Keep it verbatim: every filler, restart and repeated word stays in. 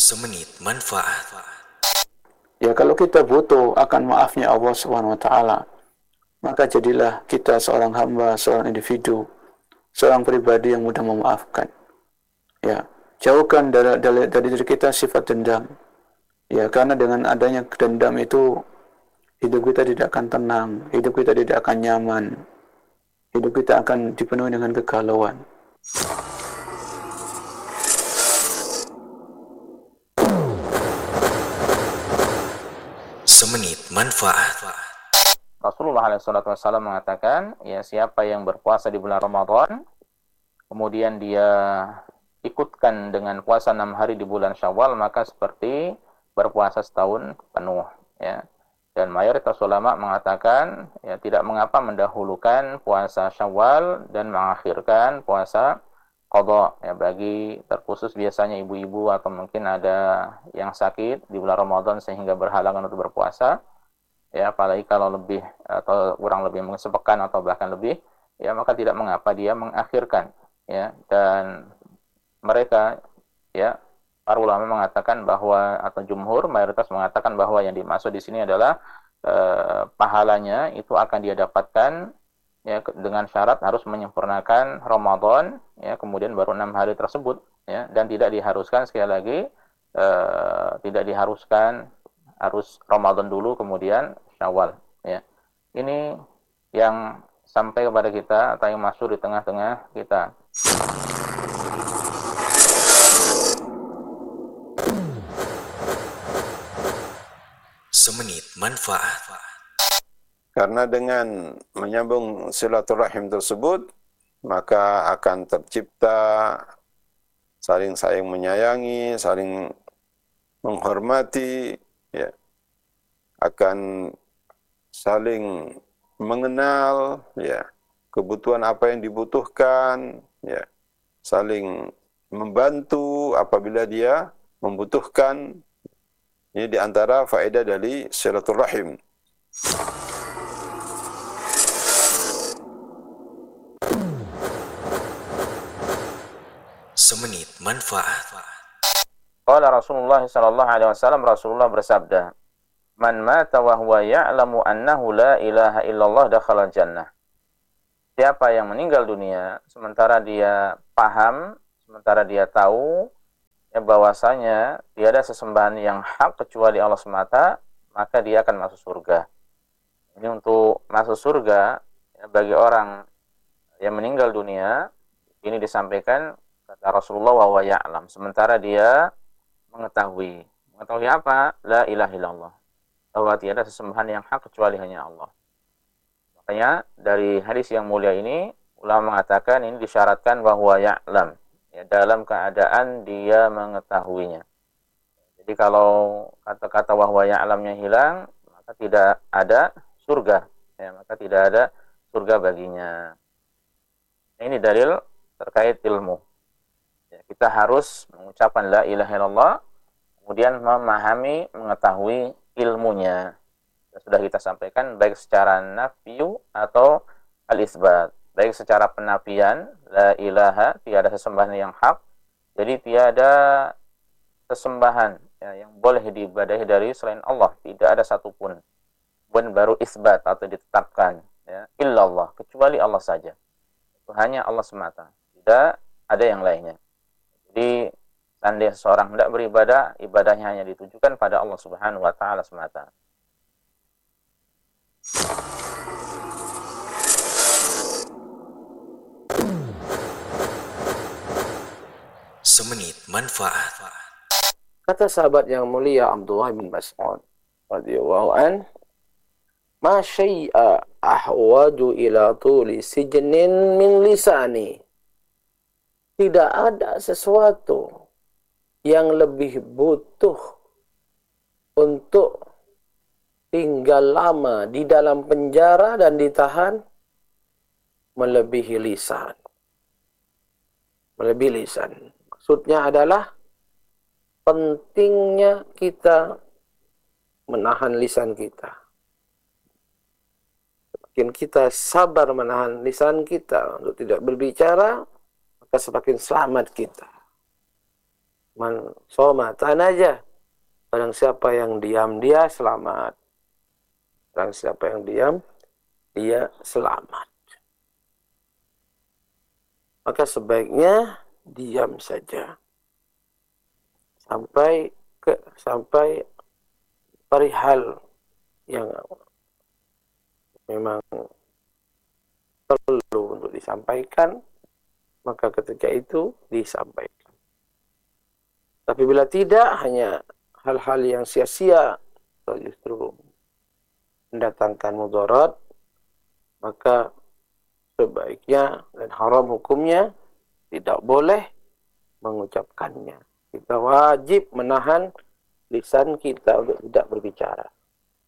Semenit manfaat. Ya, kalau kita butuh akan maafnya Allah Subhanahu wa taala, maka jadilah kita seorang hamba, seorang individu, seorang pribadi yang mudah memaafkan. Ya, jauhkan dari, dari, dari diri kita sifat dendam. Ya, karena dengan adanya dendam itu hidup kita tidak akan tenang, hidup kita tidak akan nyaman, hidup kita akan dipenuhi dengan kegalauan. Semenit manfaat. Rasulullah shallallahu alaihi wasallam mengatakan, ya siapa yang berpuasa di bulan Ramadan, kemudian dia ikutkan dengan puasa enam hari di bulan Syawal, maka seperti berpuasa setahun penuh. Ya. Dan mayoritas ulama mengatakan, ya tidak mengapa mendahulukan puasa Syawal dan mengakhirkan puasa qadha. Ya, bagi terkhusus biasanya ibu-ibu atau mungkin ada yang sakit di bulan Ramadan sehingga berhalangan untuk berpuasa. Ya, apalagi kalau lebih atau kurang lebih sepekan atau bahkan lebih, ya maka tidak mengapa dia mengakhirkan, ya. Dan mereka, ya, para ulama mengatakan bahwa, atau jumhur mayoritas mengatakan bahwa yang dimaksud di sini adalah eh, pahalanya itu akan dia dapatkan, ya, dengan syarat harus menyempurnakan Ramadan, ya, kemudian baru enam hari tersebut, ya, dan tidak diharuskan, sekali lagi eh, tidak diharuskan harus Ramadan dulu kemudian Syawal, ya. Ini yang sampai kepada kita atau yang masuk di tengah-tengah kita. Semenit manfaat. Karena dengan menyambung silaturahim tersebut, maka akan tercipta saling saling menyayangi, saling menghormati, ya, akan saling mengenal, ya, kebutuhan apa yang dibutuhkan, ya, saling membantu apabila dia membutuhkan. Ini di antara faedah dari silaturahim. Semenit manfaat. Qala Rasulullah sallallahu alaihi wasallam, Rasulullah bersabda, "Man mata wa huwa ya'lamu annahu la ilaha illallah dakhala jannah." Siapa yang meninggal dunia sementara dia paham, sementara dia tahu, ya, bahwasanya tiada sesembahan yang hak kecuali Allah semata, maka dia akan masuk surga. Ini untuk masuk surga, ya, bagi orang yang meninggal dunia, ini disampaikan kata Rasulullah wa huwa ya'lam, sementara dia mengetahui. Mengetahui apa? La ilaha illallah. Bahwa tiada sesembahan yang hak kecuali hanya Allah. Makanya dari hadis yang mulia ini, ulama mengatakan ini disyaratkan bahwa ya'lam, ya, dalam keadaan dia mengetahuinya. Jadi kalau kata-kata wahwa ya'lamnya hilang, maka tidak ada surga, ya, maka tidak ada surga baginya. Ini dalil terkait ilmu. Ya, kita harus mengucapkan la ilaha illallah, kemudian memahami, mengetahui ilmunya. Sudah kita sampaikan baik secara nafyu atau al-isbat. Baik secara penafian, la ilaha, tiada sesembahan yang hak, jadi tiada sesembahan, ya, yang boleh diibadahi dari selain Allah, tidak ada satupun. Kemudian baru isbat atau ditetapkan, ya, illallah, kecuali Allah saja. Itu hanya Allah semata, tidak ada yang lainnya. Jadi seandainya seseorang hendak beribadah, ibadahnya hanya ditujukan pada Allah Subhanahu wa taala semata. Semenit manfaat. Kata sahabat yang mulia Abdullah bin Mas'ud radhiyallahu an, "Ma syai'a ahwaju ila tuli sijnin min lisani." Tidak ada sesuatu yang lebih butuh untuk tinggal lama di dalam penjara dan ditahan melebihi lisan. Melebihi lisan. Maksudnya adalah pentingnya kita menahan lisan kita. Semakin kita sabar menahan lisan kita untuk tidak berbicara, maka semakin selamat kita. Man soma, tahan aja. Barang siapa yang diam, dia selamat. Barang siapa yang diam, dia selamat. Maka sebaiknya diam saja. Sampai ke sampai perihal yang memang perlu untuk disampaikan, maka ketika itu disampaikan. Tapi bila tidak, hanya hal-hal yang sia-sia atau justru mendatangkan mudarat, maka sebaiknya dan haram hukumnya tidak boleh mengucapkannya. Kita wajib menahan lisan kita untuk tidak berbicara.